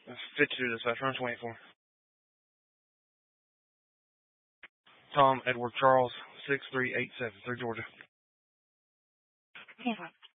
52 dispatch, run 24. Tom Edward Charles, 6387 through Georgia. Yeah.